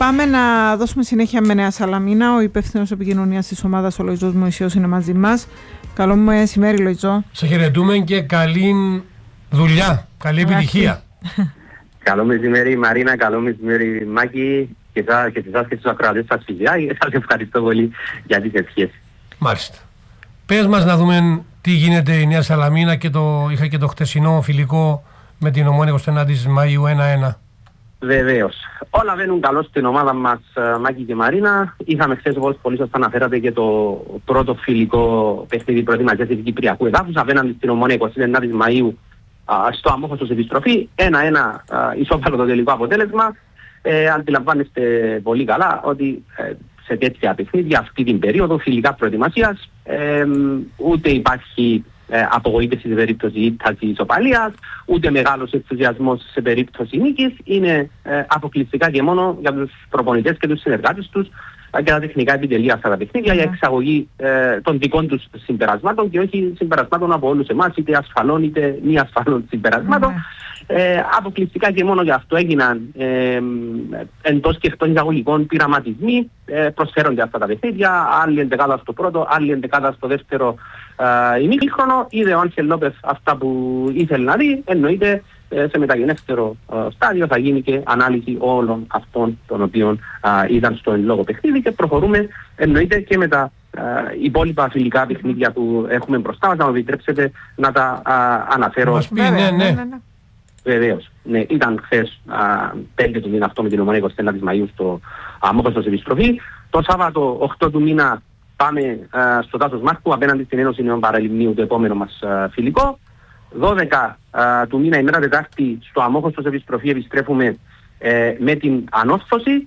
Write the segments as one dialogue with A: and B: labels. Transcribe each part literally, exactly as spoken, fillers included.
A: πάμε να δώσουμε συνέχεια με Νέα Σαλαμίνα. Ο υπεύθυνος επικοινωνίας της ομάδας, ο Λοϊζός Μωυσίος, είναι μαζί μας. Καλό μεσημέρι, Λοϊζό.
B: Σε χαιρετούμε και καλή δουλειά, καλή επιτυχία.
C: Καλό μεσημέρι, Μαρίνα, καλό μεσημέρι, Μάκη, και εσάς και στους ακροατές σας φυσικά. Σας ευχαριστώ πολύ για τις ευχές.
B: Μάλιστα. Πες μας να δούμε τι γίνεται η Νέα Σαλαμίνα, και το, είχα και το χτεσινό φιλικό με την Ομόνοια εικοστή ένατη Μαΐου ένα ένα.
C: Βεβαίως. Όλα βαίνουν καλώς στην ομάδα μας, Μάκη και Μαρίνα. Είχαμε χθες, όπως πολύ σωστά αναφέρατε, και το πρώτο φιλικό παιχνίδι προετοιμασίας της Κυπριακού εδάφους απέναντι στην Ομόνοια εικοστή ένατη Μαΐου στο Αμόχωστος επιστροφή. ένα ένα ισόπαλο το τελικό αποτέλεσμα. Ε, αντιλαμβάνεστε πολύ καλά ότι ε, σε τέτοια παιχνίδια αυτή την περίοδο φιλικά προετοιμασίας ε, ούτε υπάρχει ε, απογοήτευση σε περίπτωση ήττας ή ισοπαλίας, ούτε μεγάλος ενθουσιασμός σε περίπτωση νίκης. Είναι ε, αποκλειστικά και μόνο για τους προπονητές και τους συνεργάτες τους και τα τεχνικά επιτελεία αυτά τα παιχνίδια, για εξαγωγή ε, των δικών τους συμπερασμάτων και όχι συμπερασμάτων από όλους εμάς, είτε ασφαλών είτε μη ασφαλών συμπερασμάτων. Mm. Ε, αποκλειστικά και μόνο για αυτό έγιναν ε, εντός και εκτός εισαγωγικών πειραματισμοί. Ε, προσφέρονται αυτά τα παιχνίδια, άλλη εντεκάδα στο πρώτο, άλλη εντεκάδα στο δεύτερο ε, ημίχρονο. Είδε ο Άγγελ Λόπεθ αυτά που ήθελε να δει, εννοείται σε μεταγενέστερο uh, στάδιο θα γίνει και ανάλυση όλων αυτών των οποίων uh, ήταν στο εν λόγω παιχνίδι, και προχωρούμε εννοείται και με τα uh, υπόλοιπα φιλικά παιχνίδια που έχουμε μπροστά μας. Να μου επιτρέψετε να τα uh, αναφέρω.
B: Μας πει, ναι, ναι, ναι.
C: Βεβαίως. Ναι, ήταν χθες uh, πέντε του μήνα αυτό με την Ομόνοια εικοστή ένατη Μαΐου στο Αμόχωστος επιστροφή. Το Σάββατο οκτώ του μήνα πάμε uh, στο Τάσος Μάρκου απέναντι στην Ένωση Νέων Παραλιμνίου, το επόμενο μας uh, φιλικό. δώδεκα uh, του μήνα, ημέρα Τετάρτη, στο Αμόχωστος επιστροφή επιστρέφουμε ε, με την Ανόρθωση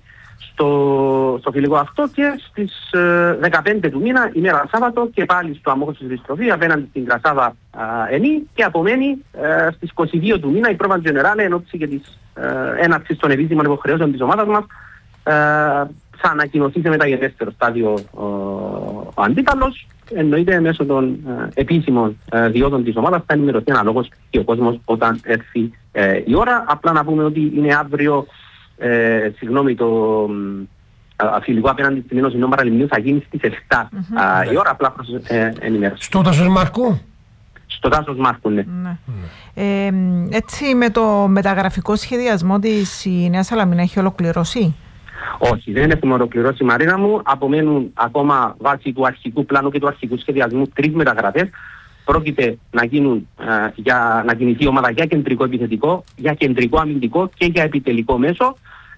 C: στο, στο φιλικό αυτό, και στις ε, δεκαπέντε του μήνα, ημέρα Σάββατο, και πάλι στο Αμόχωστος επιστροφή απέναντι στην Κρασάβα uh, Ενή, και απομένει uh, στις είκοσι δύο του μήνα η Πρόβα Τζενεράλε, εν ώψη και της uh, έναρξης των επίσημων υποχρεώσεων της ομάδας μας. Uh, θα ανακοινωθεί σε μεταγενέστερο στάδιο uh, ο αντίπαλος. Εννοείται μέσω των ε, επίσημων ε, διόδων της ομάδας θα ενημερωθεί αναλόγως και ο κόσμος όταν έρθει ε, η ώρα. Απλά να πούμε ότι είναι αύριο, ε, συγγνώμη, το ε, φιλικό απέναντι στην Ένωση Νέων Παραλιμνίου θα γίνει στις επτά mm-hmm. ε, η ώρα, απλά προς ε, ενημέρωση.
B: Στο Τάσος Μάρκου?
C: Στο Τάσος Μάρκου, ναι.
A: ναι. Ε, έτσι, με το μεταγραφικό σχεδιασμό της η Νέα Σαλαμίνα έχει ολοκληρώσει?
C: Όχι, δεν έχουμε ολοκληρώσει, Μαρίνα μου. Απομένουν ακόμα βάσει του αρχικού πλάνου και του αρχικού σχεδιασμού τρεις μεταγραφές. Πρόκειται να, γίνουν, ε, για, να κινηθεί η ομάδα για κεντρικό επιθετικό, για κεντρικό αμυντικό και για επιτελικό μέσο.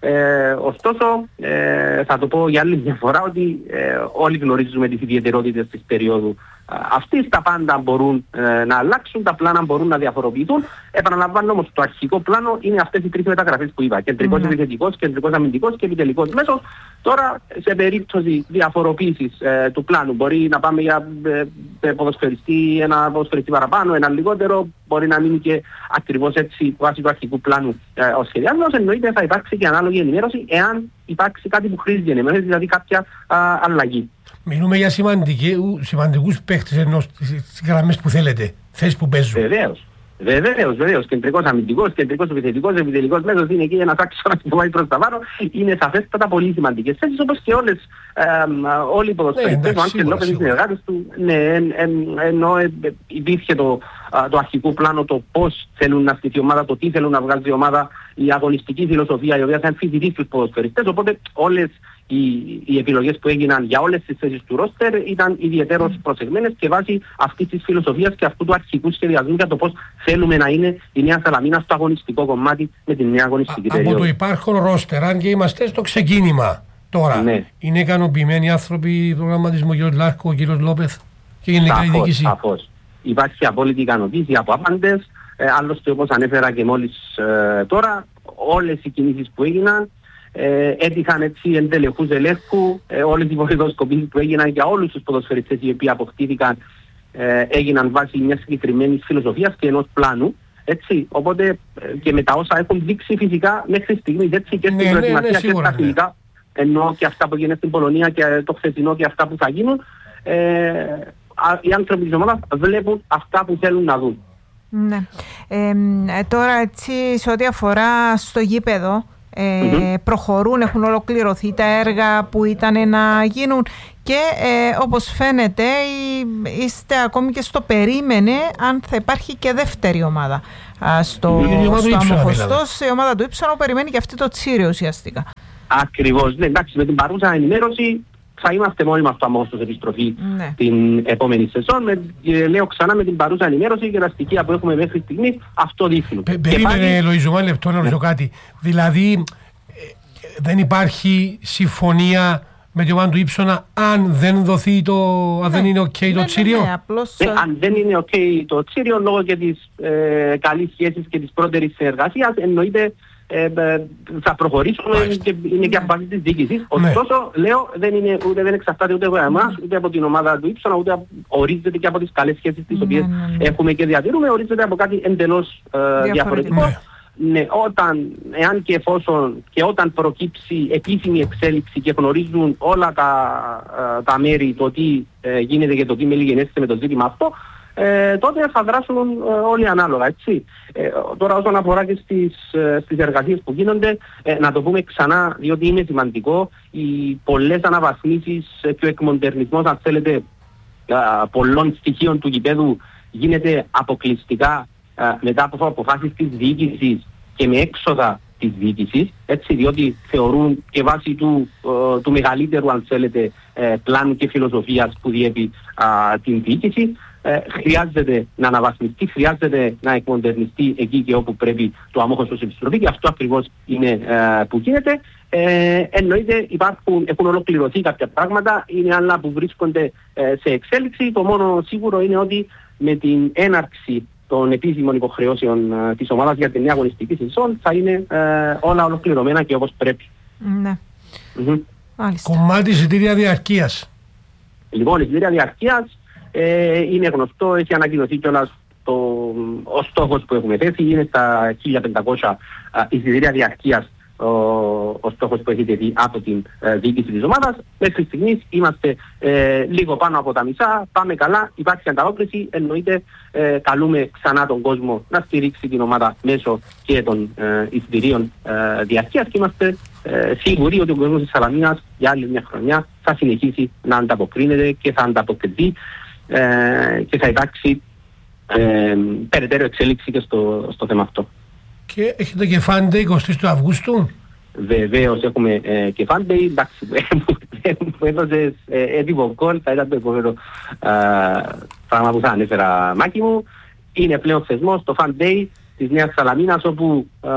C: Ε, ωστόσο, ε, θα το πω για άλλη μια φορά ότι ε, όλοι γνωρίζουμε τις ιδιαιτερότητες της περίοδου ε, αυτής. Τα πάντα μπορούν ε, να αλλάξουν, τα πλάνα μπορούν να διαφοροποιηθούν. Επαναλαμβάνω όμως, το αρχικό πλάνο είναι αυτές οι τρεις μεταγραφές που είπα. Κεντρικός mm. επιθετικός, κεντρικός αμυντικός και επιτελικός μέσος. Τώρα, σε περίπτωση διαφοροποίησης ε, του πλάνου, μπορεί να πάμε για ε, ποδοσφαιριστή, ένα ποδοσφαιριστή παραπάνω, ένα λιγότερο. Μπορεί να μείνει και ακριβώς έτσι βάσει του αρχικού πλάνου ε, ο σχεδιασμός. Εννοείται θα υπάρξει και ανάλογη ενημέρωση εάν υπάρξει κάτι που χρήζει ενημέρωση, δηλαδή κάποια α, αλλαγή.
B: Μιλούμε για σημαντικούς παίχτες ενώ στις γραμμές που θέλετε, θέσεις που παίζουν.
C: Βεβαίως. Βεβαίως, βεβαίως. Κεντρικός αμυντικός, κεντρικός επιθετικός, επιτελικός μέσος είναι εκεί ένας άξονας που πάει προς τα πάνω. Είναι σαφέστατα πολύ σημαντικές θέσεις, όπως και όλες, ε, όλοι οι ποδοσφαιριστές, ο Άγγελ Λόπεθ, οι συνεργάτες του. Ναι, εν, εν, ενώ ε, υπήρχε το, το αρχικό πλάνο, το πώς θέλουν να στηθεί η ομάδα, το τι θέλουν να βγάλει η ομάδα, η αγωνιστική φιλοσοφία, η οποία θα αμφισβητήσει τους ποδοσφαιριστές. Οπότε όλες οι, οι επιλογές που έγιναν για όλες τις θέσεις του ρόστερ ήταν ιδιαιτέρως προσεγμένες και βάσει αυτής της φιλοσοφίας και αυτού του αρχικού σχεδιασμού για το πώς θέλουμε να είναι η Νέα Σαλαμίνα στο αγωνιστικό κομμάτι με την νέα αγωνιστική
B: Α,
C: περίοδο.
B: Από το υπάρχον ρόστερ, αν και είμαστε στο ξεκίνημα τώρα, ναι. Είναι ικανοποιημένοι άνθρωποι προγραμματισμού, ο κ. Λάρκο, ο κ. Λόπεθ και γενικά η διοίκηση?
C: Σαφώς. Υπάρχει απόλυτη ικανοποίηση από άπαντες. Ε, άλλωστε, όπως ανέφερα και μόλις ε, τώρα, όλες οι κινήσεις που έγιναν ε, έτυχαν έτσι εντελεχούς ελέγχου. Ε, όλες οι βορειοσκοπήσεις που έγιναν για όλους τους ποδοσφαιριστές οι οποίοι αποκτήθηκαν ε, έγιναν βάσει μιας συγκεκριμένης φιλοσοφίας και ενός πλάνου. Έτσι, οπότε ε, και με τα όσα έχουν δείξει φυσικά μέχρι στιγμής, έτσι, και στην
B: ναι,
C: προετοιμασία
B: ναι, ναι,
C: και στα φιλικά, ναι. Ενώ και αυτά που γίνουν στην Πολωνία και το χθεσινό και αυτά που θα γίνουν, ε, οι άνθρωποι της ομάδας βλέπουν αυτά που θέλουν να δουν.
A: Ναι. Ε, τώρα έτσι, σε ό,τι αφορά στο γήπεδο, ε,
C: Mm-hmm.
A: προχωρούν, έχουν ολοκληρωθεί τα έργα που ήταν να γίνουν και ε, όπως φαίνεται είστε ακόμη και στο περίμενε αν θα υπάρχει και δεύτερη ομάδα α, στο, στο Αμμοχωστός. Η ομάδα του Ύψωνο περιμένει και αυτή το Τσίριο ουσιαστικά.
C: Ακριβώς, ναι, εντάξει, με την παρούσα ενημέρωση θα είμαστε μόνοι μας στο Αμμοχωστός επιστροφή
A: ναι.
C: την επόμενη σεζόν. Με, λέω ξανά με την παρούσα ενημέρωση και τα στοιχεία που έχουμε μέχρι στιγμή αυτό δείχνουν.
B: Πε, περίμενε Λοΐζο, ένα λεπτό να ρωτήσω κάτι. Δηλαδή ε, δεν υπάρχει συμφωνία με την ομάδα του Ύψωνα αν δεν δοθεί το,
A: ναι.
B: αν δεν είναι ok
A: ναι,
B: το
A: ναι,
B: Τσίριο.
A: Ναι, απλώς...
C: ναι, αν δεν είναι ok το Τσίριο λόγω και της ε, καλής σχέσης και της πρώτερης συνεργασίας εννοείται ε, ε, θα προχωρήσουμε και είναι και αποφάσεις της διοίκησης. Ωστόσο, ναι. λέω, δεν, είναι, ούτε, δεν εξαρτάται ούτε από εμάς, ούτε από την ομάδα του Ύψωνα, ούτε από, ορίζεται και από τις καλές σχέσεις τις οποίες ναι, ναι, ναι. έχουμε και διατηρούμε, ορίζεται από κάτι εντελώς ε, διαφορετικό. Ναι. Ναι, όταν, εάν και εφόσον και όταν προκύψει επίσημη εξέλιξη και γνωρίζουν όλα τα, ε, τα μέρη το τι ε, γίνεται και το τι μελιγενέστε με το ζήτημα αυτό, ε, τότε θα δράσουν ε, όλοι ανάλογα, έτσι. Ε, τώρα όσον αφορά και στις, ε, στις εργασίες που γίνονται, ε, να το πούμε ξανά, διότι είναι σημαντικό, οι πολλές αναβαθμίσεις και ο εκμοντερνισμός, αν θέλετε, ε, πολλών στοιχείων του γηπέδου γίνεται αποκλειστικά ε, μετά από αποφάσεις της διοίκησης και με έξοδα της διοίκησης, έτσι, διότι θεωρούν και βάσει του, ε, του μεγαλύτερου, αν θέλετε, ε, πλάνου και φιλοσοφίας που διέπει ε, την διοίκηση, ε, χρειάζεται να αναβαθμιστεί, χρειάζεται να εκμοντερνιστεί εκεί και όπου πρέπει το Αμμόχωστος επιστροφή και αυτό ακριβώς είναι ε, που γίνεται. Ε, εννοείται υπάρχουν, έχουν ολοκληρωθεί κάποια πράγματα, είναι άλλα που βρίσκονται ε, σε εξέλιξη. Το μόνο σίγουρο είναι ότι με την έναρξη των επίσημων υποχρεώσεων ε, της ομάδας για την νέα αγωνιστική σεζόν θα είναι ε, όλα ολοκληρωμένα και όπως πρέπει.
A: Ναι.
C: Mm-hmm.
B: Κομμάτι εισιτήρια διαρκείας.
C: Λοιπόν, η εισιτήρια διαρκείας ε, είναι γνωστό, έχει ανακοινωθεί κιόλας το, ο στόχος που έχουμε θέσει, είναι στα χίλια πεντακόσια εισιτήρια διαρκείας ο, ο στόχος που έχει τεθεί από την ε, διοίκηση της ομάδας. Μέχρι στιγμής είμαστε ε, λίγο πάνω από τα μισά, πάμε καλά, υπάρχει ανταπόκριση, εννοείται ε, καλούμε ξανά τον κόσμο να στηρίξει την ομάδα μέσω και των ε, εισιτηρίων ε, διαρκείας και είμαστε ε, σίγουροι ότι ο κόσμος της Σαλαμίνας για άλλη μια χρονιά θα συνεχίσει να ανταποκρίνεται και θα ανταποκριθεί ε, και θα υπάρξει ε, περαιτέρω εξέλιξη και στο, στο θέμα αυτό.
B: Και έχετε και Fan Day εικοστή του Αυγούστου.
C: Βεβαίως έχουμε ε, και Fan Day, εντάξει, που έδωσες ε, έτοιμο κόλ, θα ήταν το επόμενο ε, πράγμα που θα ανέφερα, Μάκη μου. Είναι πλέον θεσμός το Fan Day της Νέας Σαλαμίνας, όπου ε,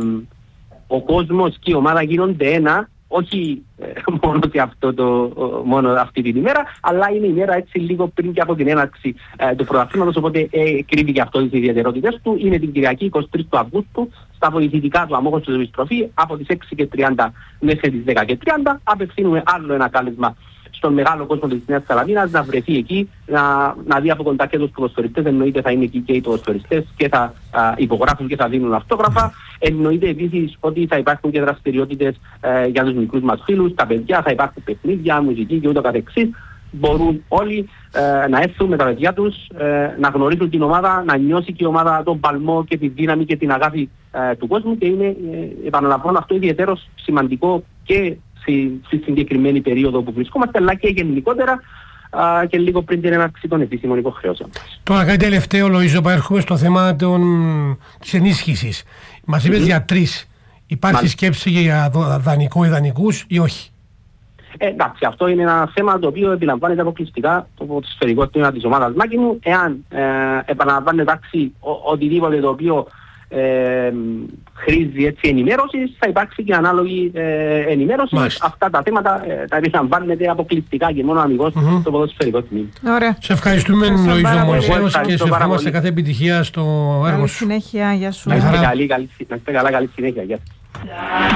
C: ο κόσμος και η ομάδα γίνονται ένα, όχι ε, μόνο, και αυτό το, μόνο αυτή την ημέρα, αλλά είναι η ημέρα έτσι λίγο πριν και από την έναρξη ε, του πρωταθλήματος, οπότε ε, κρύβει και αυτό τις ιδιαιτερότητες του. Είναι την Κυριακή εικοστή τρίτη του Αυγούστου, στα βοηθητικά του Αμμόχωστος επιστροφή, από τις έξι και τριάντα μέχρι τις δέκα και τριάντα. Απευθύνουμε άλλο ένα κάλεσμα στον μεγάλο κόσμο της Νέας Σαλαμίνας να βρεθεί εκεί, να, να δει από κοντά και τους ποδοσφαιριστές. Εννοείται θα είναι εκεί και οι ποδοσφαιριστές και θα α, υπογράφουν και θα δίνουν αυτόγραφα. Εννοείται επίσης ότι θα υπάρχουν και δραστηριότητες ε, για τους μικρούς μας φίλους, τα παιδιά, θα υπάρχουν παιχνίδια, μουσική και ούτω καθεξής. Μπορούν όλοι ε, να έρθουν με τα παιδιά τους, ε, να γνωρίσουν την ομάδα, να νιώσει και η ομάδα τον παλμό και τη δύναμη και την αγάπη ε, του κόσμου και είναι, ε, επαναλαμβάνω, αυτό ιδιαίτερος σημαντικό και στη, στη συγκεκριμένη περίοδο που βρισκόμαστε, αλλά και γενικότερα α, και λίγο πριν την έναρξη των επίσημων υποχρεώσεων.
B: Τώρα κάτι τελευταίο, Λοΐζο, που έρχομαι στο θέμα των... της ενίσχυσης. Μας είπες mm-hmm. για τρεις. Υπάρχει Μάλιστα. σκέψη για δανεικό ή δανεικούς ή όχι?
C: Ε, εντάξει, αυτό είναι ένα θέμα το οποίο επιλαμβάνεται αποκλειστικά το σφαιρικό τμήμα της ομάδας, Μάκη μου. Εάν ε, επαναλαμβάνεται εντάξει, ο, οτιδήποτε το οποίο ε, χρήζει έτσι ενημέρωσης, θα υπάρξει και ανάλογη ε, ενημέρωση. Μάλιστα. Αυτά τα θέματα ε, τα επιλαμβάνεται αποκλειστικά και μόνο αμυγός mm-hmm. στο ποδοσφαιρικό τμήμα.
A: Ωραία.
B: Σε ευχαριστούμε, Λοΐζο Μωυσέος, και σε ευχόμαστε κάθε επιτυχία στο έργο σου.
A: Καλή συνέχεια, γεια σου.
C: Να είστε καλά, καλή συνέχεια, γεια.